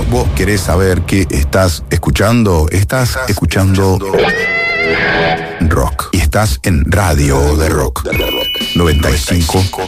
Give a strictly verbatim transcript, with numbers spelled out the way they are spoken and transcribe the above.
vos querés saber qué estás escuchando, estás, estás escuchando, escuchando rock. Y estás en Radio de Rock noventa y cinco